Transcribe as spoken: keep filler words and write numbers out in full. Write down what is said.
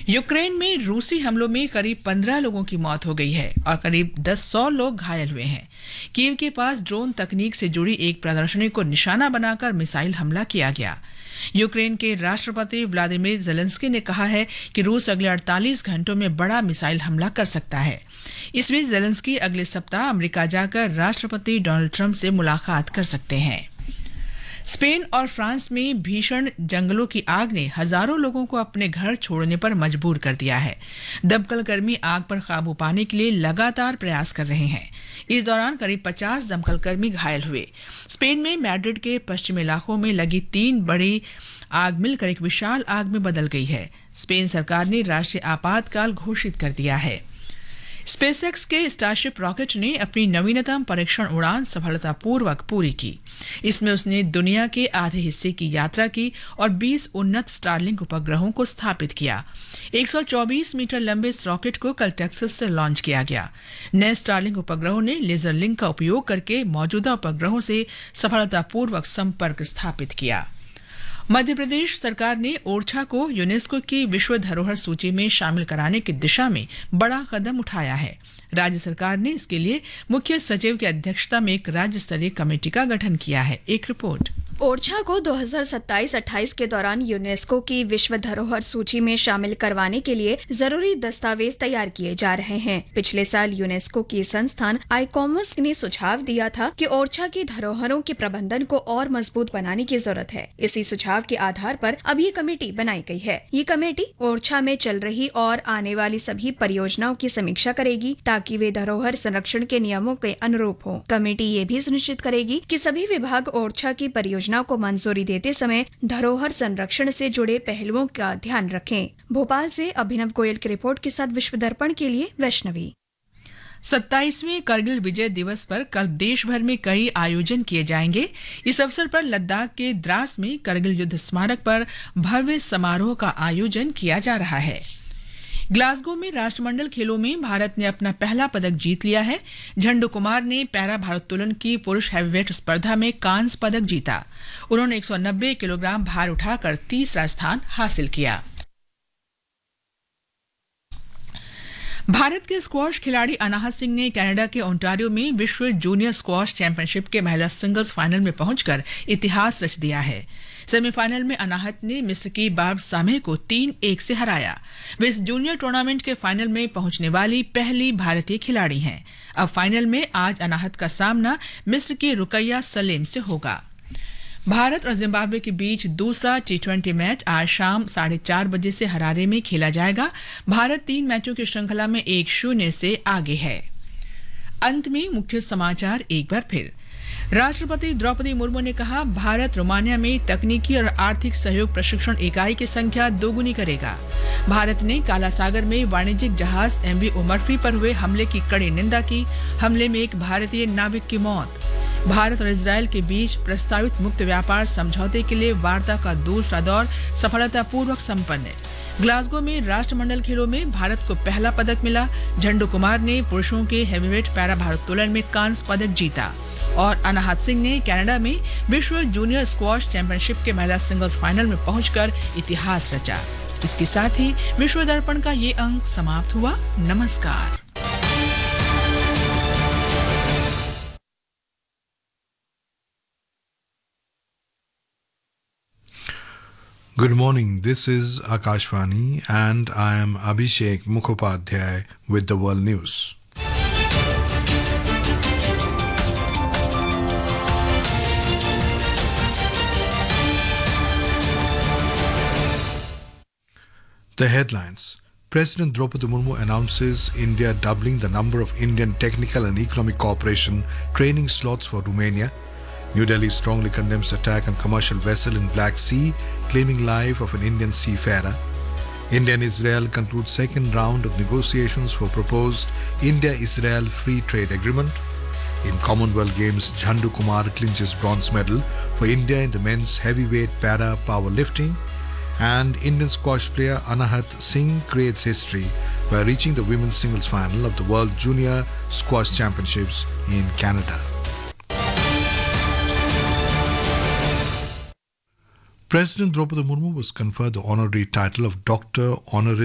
Ukraine में रूसी हमलों में करीब पंद्रह लोगों की मौत हो गई है और करीब दस सौ लोग घायल हुए हैं। कीव के पास ड्रोन तकनीक से जुड़ी एक प्रदर्शनी को निशाना बनाकर मिसाइल हमला किया गया। यूक्रेन के राष्ट्रपति व्लादिमीर ज़ेलेंस्की ने कहा है कि रूस अगले अड़तालीस घंटों में बड़ा मिसाइल हमला कर सकता है। इस बीच ज़ेलेंस्की अगले सप्ताह अमेरिका जाकर राष्ट्रपति डोनाल्ड ट्रंप से मुलाकात कर सकते हैं। स्पेन और फ्रांस में भीषण जंगलों की आग ने हजारों लोगों को अपने घर छोड़ने पर मजबूर कर दिया है। दमकल कर्मी आग पर काबू पाने के लिए लगातार प्रयास कर रहे हैं। इस दौरान करीब पचास दमकल कर्मी घायल हुए। स्पेन में मैड्रिड के पश्चिमी इलाकों में लगी तीन बड़ी आग मिलकर एक विशाल आग में बदल गई है। स्पेन सरकार ने राष्ट्रीय आपातकाल घोषित कर दिया है। स्पेसएक्स के स्टारशिप रॉकेट ने अपनी नवीनतम परीक्षण उड़ान सफलतापूर्वक पूरी की। इसमें उसने दुनिया के आधे हिस्से की यात्रा की और बीस उन्नत स्टारलिंक उपग्रहों को स्थापित किया। एक सौ चौबीस मीटर लंबे इस रॉकेट को कल टेक्सास से लॉन्च किया गया। नए स्टारलिंक उपग्रहों ने लेजर लिंक का उपयोग करके मौजूदा उपग्रहों से सफलतापूर्वक संपर्क स्थापित किया। मध्य प्रदेश सरकार ने ओरछा को यूनेस्को की विश्व धरोहर सूची में शामिल कराने की दिशा में बड़ा कदम उठाया है। राज्य सरकार ने इसके लिए मुख्य सचिव की अध्यक्षता में एक राज्य स्तरीय कमेटी का गठन किया है। एक रिपोर्ट। ओरछा को दो हज़ार सत्ताईस अट्ठाईस के दौरान यूनेस्को की विश्व धरोहर सूची में शामिल करवाने के लिए जरूरी दस्तावेज तैयार किए जा रहे हैं। पिछले साल यूनेस्को की संस्थान आईकॉमोस ने सुझाव दिया था कि ओरछा की धरोहरों के प्रबंधन को और मजबूत बनाने की जरूरत है। इसी सुझाव के आधार पर अब ये कमेटी बनाई गई है। ये कमेटी ओरछा में चल रही और आने वाली सभी परियोजनाओं की समीक्षा करेगी ताकि वे धरोहर संरक्षण के नियमों के अनुरूप हो। कमेटी ये भी सुनिश्चित करेगी कि सभी विभाग ओरछा की परियोजना को मंजूरी देते समय धरोहर संरक्षण से जुड़े पहलुओं का ध्यान रखें। भोपाल से अभिनव गोयल की रिपोर्ट के साथ विश्व दर्पण के लिए वैष्णवी। सत्ताईसवें करगिल विजय दिवस पर कल देश भर में कई आयोजन किए जाएंगे। इस अवसर पर लद्दाख के द्रास में करगिल युद्ध स्मारक पर भव्य समारोह का आयोजन किया जा रहा है। ग्लासगो में राष्ट्रमंडल खेलों में भारत ने अपना पहला पदक जीत लिया है। झंडू कुमार ने पैरा भारोत्तोलन की पुरुष हैवीवेट स्पर्धा में कांस्य पदक जीता। उन्होंने एक सौ नब्बे किलोग्राम भार उठाकर तीसरा स्थान हासिल किया। भारत के स्क्वॉश खिलाड़ी अनाहत सिंह ने कनाडा के ओंटारियो में विश्व जूनियर स्क्वॉश चैंपियनशिप के महिला सिंगल्स फाइनल में पहुंचकर इतिहास रच दिया है। सेमीफाइनल में अनाहत ने मिस्र की बाब सामेह को तीन एक से हराया। वे इस जूनियर टूर्नामेंट के फाइनल में पहुंचने वाली पहली भारतीय खिलाड़ी हैं। अब फाइनल में आज अनाहत का सामना मिस्र के रुकैया सलेम से होगा। भारत और जिम्बाब्वे के बीच दूसरा टी ट्वेंटी मैच आज शाम साढ़े चार बजे से हरारे में खेला जाएगा। भारत तीन मैचों की श्रृंखला में एक शून्य से आगे है। अंत में मुख्य समाचार एक बार फिर। राष्ट्रपति द्रौपदी मुर्मू ने कहा, भारत रोमानिया में तकनीकी और आर्थिक सहयोग प्रशिक्षण इकाई की संख्या दोगुनी करेगा। भारत ने काला सागर में वाणिज्यिक जहाज एमवी उमरफी पर हुए हमले की कड़ी निंदा की। हमले में एक भारतीय नाविक की मौत। भारत और इजरायल के बीच प्रस्तावित मुक्त व्यापार समझौते के लिए वार्ता का दूसरा दौर सफलतापूर्वक संपन्न। ग्लासगो में राष्ट्रमंडल खेलों में भारत को पहला पदक मिला। झंडू कुमार ने पुरुषों के हैवीवेट पैरा भारोत्तोलन में कांस्य पदक जीता और अनाहत सिंह ने कनाडा में विश्व जूनियर स्क्वॉश चैंपियनशिप के महिला सिंगल्स फाइनल में पहुंचकर इतिहास रचा। इसके साथ ही विश्व दर्पण का ये अंक समाप्त हुआ। नमस्कार। Good morning, this is Akashvani and I am Abhishek Mukhopadhyay with the World News. The headlines. President Draupadi Murmu announces India doubling the number of Indian technical and economic cooperation training slots for Romania. New Delhi strongly condemns attack on commercial vessel in Black Sea, claiming life of an Indian seafarer. India and Israel conclude second round of negotiations for proposed India-Israel free trade agreement. In Commonwealth Games, Jhandu Kumar clinches bronze medal for India in the men's heavyweight para powerlifting. And Indian squash player Anahat Singh creates history by reaching the women's singles final of the World Junior Squash Championships in Canada. President Draupadi Murmu was conferred the honorary title of Doctor Honoris